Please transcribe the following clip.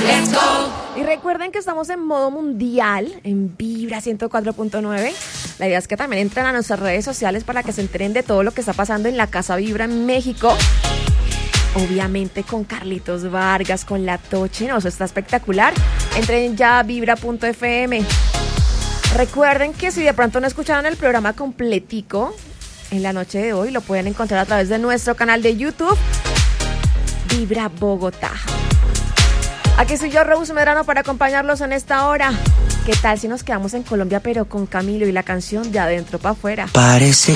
Let's go. Y recuerden que estamos en modo mundial, en Vibra 104.9. La idea es que también entren a nuestras redes sociales para que se enteren de todo lo que está pasando en la Casa Vibra en México. Obviamente con Carlitos Vargas, con La Toche, no, eso está espectacular. Entren ya a vibra.fm. Recuerden que si de pronto no escucharon el programa completico en la noche de hoy, lo pueden encontrar a través de nuestro canal de YouTube, Vibra Bogotá. Aquí soy yo, Rose Medrano, para acompañarlos en esta hora. ¿Qué tal si nos quedamos en Colombia, pero con Camilo y la canción de Adentro para Afuera? Parece